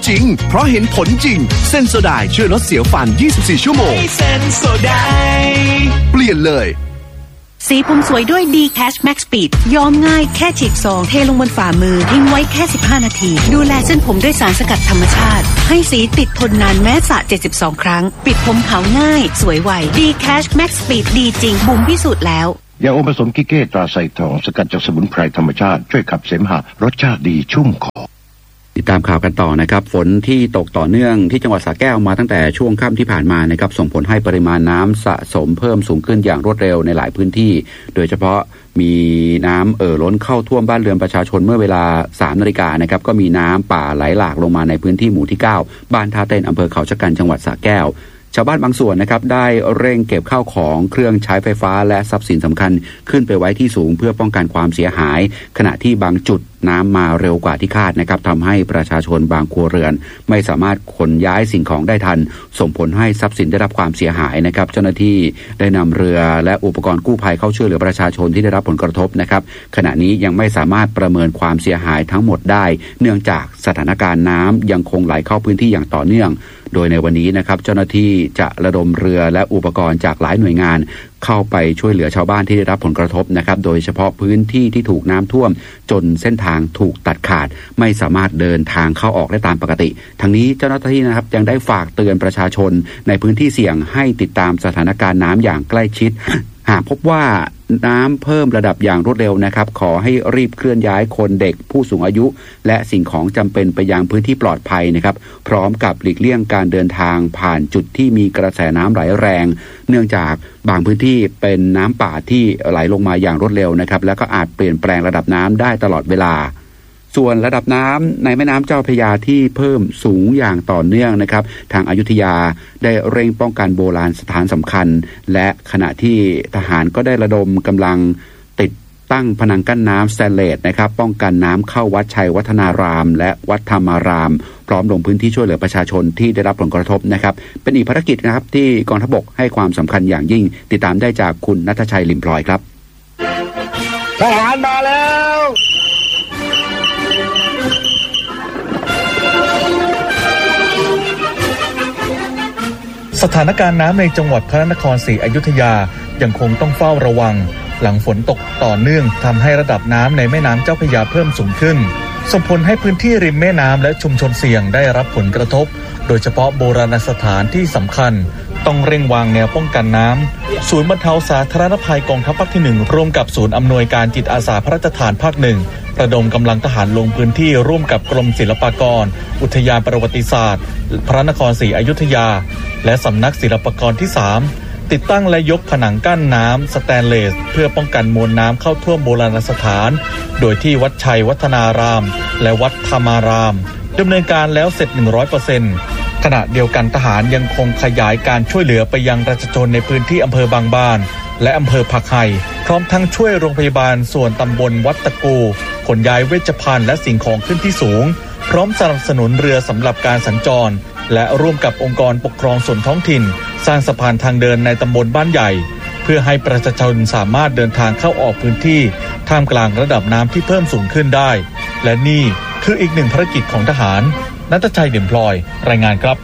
จริงเพราะเห็นผลจริงเซนโซไดช่วยลดเสียวฟัน24ชั่วโมงเซนโซไดเปลี่ยนเลยสีผมสวยด้วย D-Cash Max Speed ยอมง่ายแค่ฉีกซองเทลงบนฝ่ามือทิ้งไว้แค่15นาทีดูแลเส้นผมด้วยสารสกัดธรรมชาติให้สีติดทนนานแม้สระ72ครั้งปิดผมขาวง่ายสวยไว D-Cash Max Speed ดีจริงบุ๋มพิสูจน์แล้วยาอมผสมกิเก้ตราไซทองสกัดจากสมุนไพรธรรมชาติช่วยขับเสมหะรสชาติดีชุ่มคอติดตามข่าวกันต่อนะครับฝนที่ตกต่อเนื่องที่จังหวัดสระแก้วมาตั้งแต่ช่วงค่ำที่ผ่านมานะครับส่งผลให้ปริมาณน้ำสะสมเพิ่มสูงขึ้นอย่างรวดเร็วในหลายพื้นที่โดยเฉพาะมีน้ำล้นเข้าท่วมบ้านเรือนประชาชนเมื่อเวลา 3 นาฬิกานะครับก็มีน้ำป่าไหลหลากลงมาในพื้นที่หมู่ที่ 9 บ้านท่าเต้นอำเภอเขาชะกันจังหวัดสระแก้วชาวบ้านบางส่วนนะครับได้เร่งเก็บข้าวของเครื่องใช้ไฟฟ้าและทรัพย์สินสำคัญขึ้นไปไว้ที่สูงเพื่อป้องกันความเสียหายขณะที่บางจุดน้ำมาเร็วกว่าที่คาดนะครับทำให้ประชาชนบางครัวเรือนไม่สามารถขนย้ายสิ่งของได้ทันส่งผลให้ทรัพย์สินได้รับความเสียหายนะครับเจ้าหน้าที่ได้นำเรือและอุปกรณ์กู้ภัยเข้าช่วยเหลือประชาชนที่ได้รับผลกระทบนะครับขณะนี้ยังไม่สามารถประเมินความเสียหายทั้งหมดได้เนื่องจากสถานการณ์น้ำยังคงไหลเข้าพื้นที่อย่างต่อเนื่องโดยในวันนี้นะครับเจ้าหน้าที่จะระดมเรือและอุปกรณ์จากหลายหน่วยงานเข้าไปช่วยเหลือชาวบ้านที่ได้รับผลกระทบนะครับโดยเฉพาะพื้นที่ที่ถูกน้ำท่วมจนเส้นทางถูกตัดขาดไม่สามารถเดินทางเข้าออกได้ตามปกติทั้งนี้เจ้าหน้าที่นะครับยังได้ฝากเตือนประชาชนในพื้นที่เสี่ยงให้ติดตามสถานการณ์น้ำอย่างใกล้ชิดหากพบว่าน้ำเพิ่มระดับอย่างรวดเร็วนะครับขอให้รีบเคลื่อนย้ายคนเด็กผู้สูงอายุและสิ่งของจำเป็นไปยังพื้นที่ปลอดภัยนะครับพร้อมกับหลีกเลี่ยงการเดินทางผ่านจุดที่มีกระแสน้ำไหลแรงเนื่องจากบางพื้นที่เป็นน้ำป่าที่ไหลลงมาอย่างรวดเร็วนะครับแล้วก็อาจเปลี่ยนแปลงระดับน้ำได้ตลอดเวลาส่วนระดับน้ำในแม่น้ำเจ้าพระยาที่เพิ่มสูงอย่างต่อเนื่องนะครับทางอยุธยาได้เร่งป้องกันโบราณสถานสำคัญและขณะที่ทหารก็ได้ระดมกำลังติดตั้งพนังกั้นน้ำสแตนเลสนะครับป้องกันน้ำเข้าวัดชัยวัฒนารามและวัดธรรมารามพร้อมลงพื้นที่ช่วยเหลือประชาชนที่ได้รับผลกระทบนะครับเป็นอีกภารกิจนะครับที่กองทัพบกให้ความสำคัญอย่างยิ่งติดตามได้จากคุณณัฐชัยลิมพลอยครับทหารมาแล้วสถานการณ์น้ำในจังหวัดพระนครศรีอยุธยายังคงต้องเฝ้าระวังหลังฝนตกต่อเนื่องทำให้ระดับน้ำในแม่น้ำเจ้าพระยาเพิ่มสูงขึ้นส่งผลให้พื้นที่ริมแม่น้ำและชุมชนเสี่ยงได้รับผลกระทบโดยเฉพาะโบราณสถานที่สำคัญต้องเร่งวางแนวป้องกันน้ำศูนย์บรรเทาสาธารณภัยกองทัพภาคที่1ร่วมกับศูนย์อำนวยการจิตอาสาพระราชทานภาค1ระดมกำลังทหารลงพื้นที่ร่วมกับกรมศิลปากรอุทยานประวัติศาสตร์พระนครศรีอยุธยาและสำนักศิลปากรที่3ติดตั้งและยกผนังกั้นน้ำสแตนเลสเพื่อป้องกันมวลน้ำเข้าท่วมโบราณสถานโดยที่วัดชัยวัฒนารามและวัดธรรมารามดำเนินการแล้วเสร็จ 100%ขณะเดียวกันทหารยังคงขยายการช่วยเหลือไปยังประชาชนในพื้นที่อำเภอบางบานและอำเภอผักไห่พร้อมทั้งช่วยโรงพยาบาลส่วนตำบลวัดตะกูขนย้ายเวชภัณฑ์และสิ่งของขึ้นที่สูงพร้อมสนับสนุนเรือสำหรับการสัญจรและร่วมกับองค์กรปกครองส่วนท้องถิ่นสร้างสะพานทางเดินในตำบลบ้านใหญ่เพื่อให้ประชาชนสามารถเดินทางเข้าออกพื้นที่ท่ามกลางระดับน้ำที่เพิ่มสูงขึ้นได้และนี่คืออีกหนึ่งภารกิจของทหารณัฐชัยลิมพลอยรายงานครับ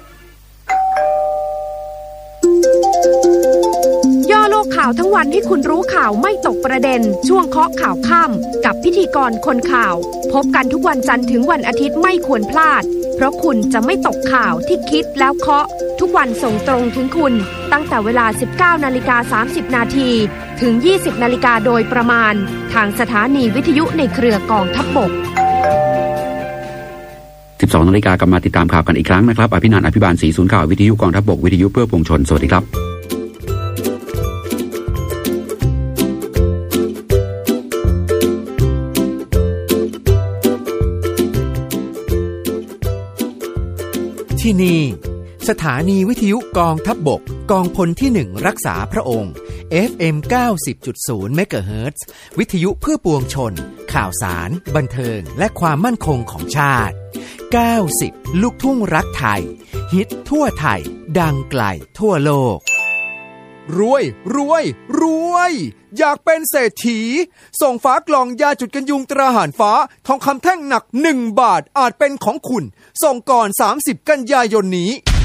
ย่อโลกข่าวทั้งวันให้คุณรู้ข่าวไม่ตกประเด็นช่วงเคาะข่าวค่ำกับพิธีกรคนข่าวพบกันทุกวันจันทร์ถึงวันอาทิตย์ไม่ควรพลาดเพราะคุณจะไม่ตกข่าวที่คิดแล้วเคาะทุกวันส่งตรงถึงคุณตั้งแต่เวลา 19:30 นาทีถึง 20 นาฬิกาโดยประมาณทางสถานีวิทยุในเครือกองทัพบก 12 นาฬิกากลับมาติดตามข่าวกันอีกครั้งนะครับอภินันท์อภิบาลศรีศูนย์ข่าววิทยุกองทัพบกวิทยุเพื่อปวงชนสวัสดีครับที่นี่สถานีวิทยุกองทัพบกกองพลที่1รักษาพระองค์ FM 90.0 เมกะเฮิรตซ์วิทยุเพื่อปวงชนข่าวสารบันเทิงและความมั่นคงของชาติ90ลูกทุ่งรักไทยฮิตทั่วไทยดังไกลทั่วโลกรวยรวยรวยอยากเป็นเศรษฐีส่งฝากล่องยาจุดกันยุงตราหารฟ้าทองคำแท่งหนัก1 บาทอาจเป็นของคุณส่งก่อน30 กันยายนนี้